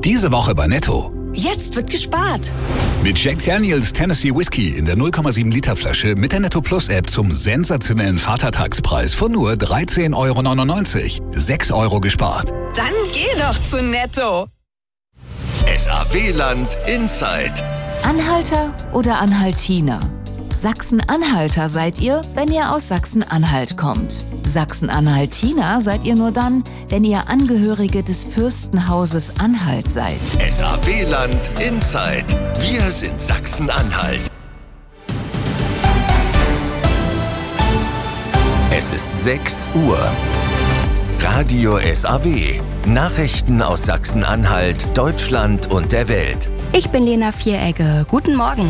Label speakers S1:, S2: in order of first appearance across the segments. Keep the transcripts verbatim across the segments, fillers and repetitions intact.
S1: Diese Woche bei Netto.
S2: Jetzt wird gespart.
S1: Mit Jack Daniels Tennessee Whiskey in der null Komma sieben Liter Flasche mit der Netto Plus App zum sensationellen Vatertagspreis von nur dreizehn Euro neunundneunzig. sechs Euro gespart.
S2: Dann geh doch zu Netto.
S3: S A W-Land Inside.
S4: Anhalter oder Anhaltiner? Sachsen-Anhalter seid ihr, wenn ihr aus Sachsen-Anhalt kommt. Sachsen-Anhaltiner seid ihr nur dann, wenn ihr Angehörige des Fürstenhauses Anhalt seid.
S3: S A W-Land Inside. Wir sind Sachsen-Anhalt. Es ist sechs Uhr. Radio S A W. Nachrichten aus Sachsen-Anhalt, Deutschland und der Welt.
S5: Ich bin Lena Vieregge. Guten Morgen.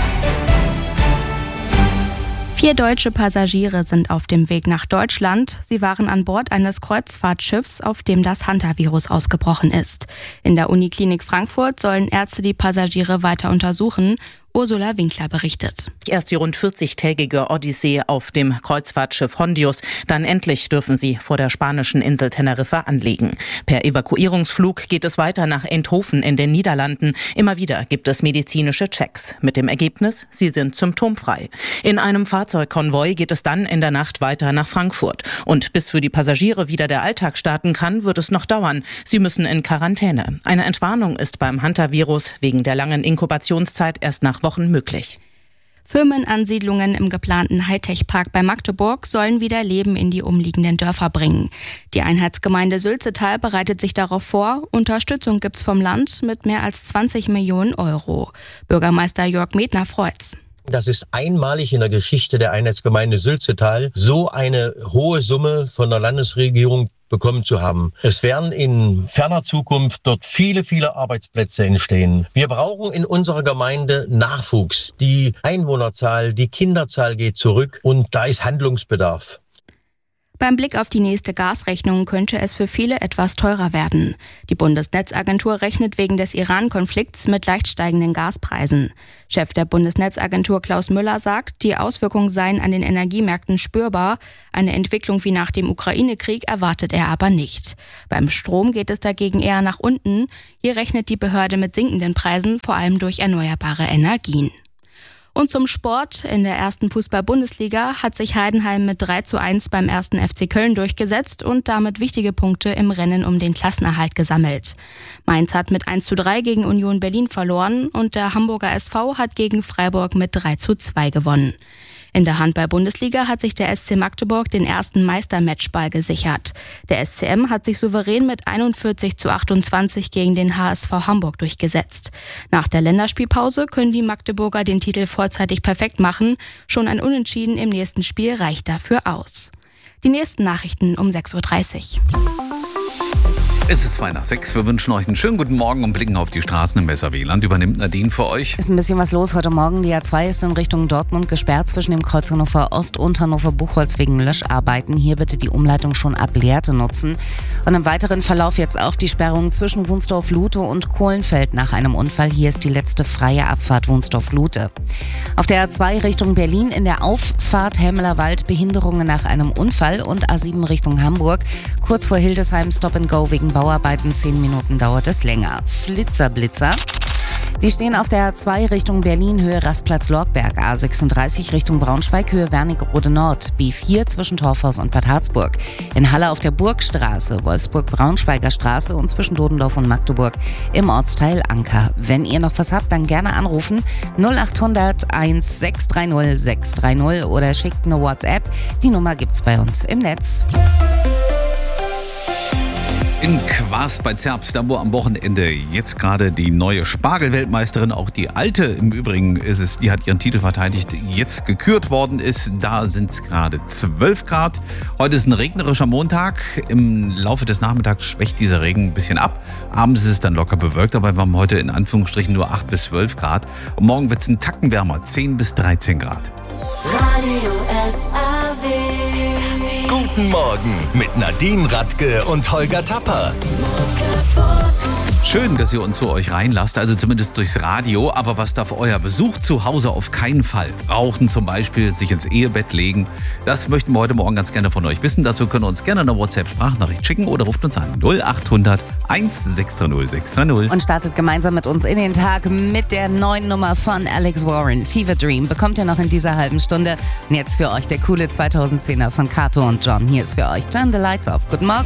S5: Vier deutsche Passagiere sind auf dem Weg nach Deutschland. Sie waren an Bord eines Kreuzfahrtschiffs, auf dem das Hantavirus ausgebrochen ist. In der Uniklinik Frankfurt sollen Ärzte die Passagiere weiter untersuchen. Ursula Winkler berichtet.
S6: Erst die rund vierzigtägige Odyssee auf dem Kreuzfahrtschiff Hondius. Dann endlich dürfen sie vor der spanischen Insel Teneriffa anlegen. Per Evakuierungsflug geht es weiter nach Eindhoven in den Niederlanden. Immer wieder gibt es medizinische Checks. Mit dem Ergebnis, sie sind symptomfrei. In einem Fahrzeugkonvoi geht es dann in der Nacht weiter nach Frankfurt. Und bis für die Passagiere wieder der Alltag starten kann, wird es noch dauern. Sie müssen in Quarantäne. Eine Entwarnung ist beim Hantavirus wegen der langen Inkubationszeit erst nach Wochen möglich.
S5: Firmenansiedlungen im geplanten Hightech-Park bei Magdeburg sollen wieder Leben in die umliegenden Dörfer bringen. Die Einheitsgemeinde Sülzetal bereitet sich darauf vor. Unterstützung gibt's vom Land mit mehr als zwanzig Millionen Euro. Bürgermeister Jörg Medner freut's.
S7: Das ist einmalig in der Geschichte der Einheitsgemeinde Sülzetal, so eine hohe Summe von der Landesregierung bekommen zu haben. Es werden in ferner Zukunft dort viele, viele Arbeitsplätze entstehen. Wir brauchen in unserer Gemeinde Nachwuchs. Die Einwohnerzahl, die Kinderzahl geht zurück und da ist Handlungsbedarf.
S5: Beim Blick auf die nächste Gasrechnung könnte es für viele etwas teurer werden. Die Bundesnetzagentur rechnet wegen des Iran-Konflikts mit leicht steigenden Gaspreisen. Chef der Bundesnetzagentur Klaus Müller sagt, die Auswirkungen seien an den Energiemärkten spürbar. Eine Entwicklung wie nach dem Ukraine-Krieg erwartet er aber nicht. Beim Strom geht es dagegen eher nach unten. Hier rechnet die Behörde mit sinkenden Preisen, vor allem durch erneuerbare Energien. Und zum Sport. In der ersten Fußball-Bundesliga hat sich Heidenheim mit drei zu eins beim ersten F C Köln durchgesetzt und damit wichtige Punkte im Rennen um den Klassenerhalt gesammelt. Mainz hat mit eins zu drei gegen Union Berlin verloren und der Hamburger S V hat gegen Freiburg mit drei zu zwei gewonnen. In der Handball-Bundesliga hat sich der S C Magdeburg den ersten Meistermatchball gesichert. Der S C M hat sich souverän mit einundvierzig zu achtundzwanzig gegen den H S V Hamburg durchgesetzt. Nach der Länderspielpause können die Magdeburger den Titel vorzeitig perfekt machen. Schon ein Unentschieden im nächsten Spiel reicht dafür aus. Die nächsten Nachrichten um sechs Uhr dreißig.
S8: Es ist zwei nach sechs. Wir wünschen euch einen schönen guten Morgen und blicken auf die Straßen im S A W-Land. Übernimmt Nadine für euch.
S4: Ist ein bisschen was los heute Morgen. Die A zwei ist in Richtung Dortmund gesperrt zwischen dem Kreuz Hannover Ost und Hannover Buchholz wegen Löscharbeiten. Hier bitte die Umleitung schon ab Lehrte nutzen. Und im weiteren Verlauf jetzt auch die Sperrung zwischen Wunsdorf-Lute und Kohlenfeld nach einem Unfall. Hier ist die letzte freie Abfahrt Wunsdorf-Lute. Auf der A zwei Richtung Berlin in der Auffahrt Helmelerwald Behinderungen nach einem Unfall und A sieben Richtung Hamburg. Kurz vor Hildesheim Stop and Go wegen Bauarbeiten, zehn Minuten dauert es länger. Flitzer, Blitzer. Die stehen auf der A zwei Richtung Berlin, Höhe Rastplatz-Lorgberg, A sechsunddreißig Richtung Braunschweig, Höhe Wernigerode Nord, B vier zwischen Torfhaus und Bad Harzburg. In Halle auf der Burgstraße, Wolfsburg-Braunschweiger Straße und zwischen Dodendorf und Magdeburg im Ortsteil Anker. Wenn ihr noch was habt, dann gerne anrufen null achthundert eins sechs drei null sechs drei null oder schickt eine WhatsApp. Die Nummer gibt's bei uns im Netz.
S8: In Quast bei Zerbst, da wo am Wochenende jetzt gerade die neue Spargelweltmeisterin, auch die alte im Übrigen ist es, die hat ihren Titel verteidigt, jetzt gekürt worden ist. Da sind es gerade zwölf Grad. Heute ist ein regnerischer Montag. Im Laufe des Nachmittags schwächt dieser Regen ein bisschen ab. Abends ist es dann locker bewölkt, aber wir haben heute in Anführungsstrichen nur acht bis zwölf Grad. Und morgen wird es einen Tacken wärmer, zehn bis dreizehn Grad.
S2: Radio S A W.
S3: Guten Morgen mit Nadine Radke und Holger Tapper.
S8: Schön, dass ihr uns zu euch reinlasst, also zumindest durchs Radio. Aber was darf euer Besuch zu Hause auf keinen Fall? Rauchen zum Beispiel, sich ins Ehebett legen. Das möchten wir heute Morgen ganz gerne von euch wissen. Dazu könnt ihr uns gerne eine WhatsApp-Sprachnachricht schicken oder ruft uns an. null acht hundert eintausendsechshundert sechshundert.
S4: Und startet gemeinsam mit uns in den Tag mit der neuen Nummer von Alex Warren. Fever Dream bekommt ihr noch in dieser halben Stunde. Und jetzt für euch der coole zweitausendzehner von Kato und John. Hier ist für euch Turn the Lights Off. Guten Morgen.